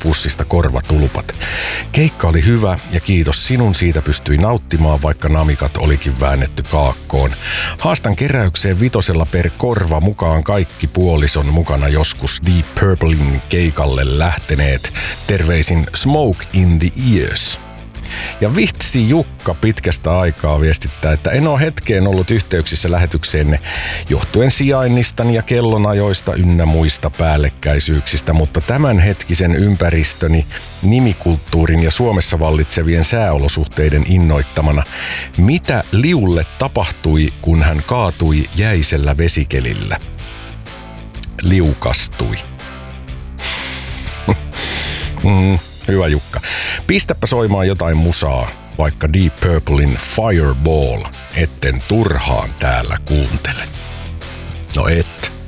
pussista korvatulpat. Keikka oli hyvä ja kiitos sinun, siitä pystyi nauttimaan, vaikka namikat olikin väännetty kaakkoon. Haastan keräykseen 5 per korva mukaan kaikki puolison mukana joskus Deep Purplein keikalle lähteneet. Terveisin Smoke in the Ears. Ja Vitsi Jukka pitkästä aikaa viestittää, että en ole hetkeen ollut yhteyksissä lähetykseenne johtuen sijainnistani ja kellonajoista ynnä muista päällekkäisyyksistä, mutta tämänhetkisen ympäristöni, nimikulttuurin ja Suomessa vallitsevien sääolosuhteiden innoittamana, mitä Liulle tapahtui, kun hän kaatui jäisellä vesikelillä? Liukastui. Hyvä Jukka. Pistäpä soimaan jotain musaa, vaikka Deep Purplein Fireball, etten turhaan täällä kuuntele. No et.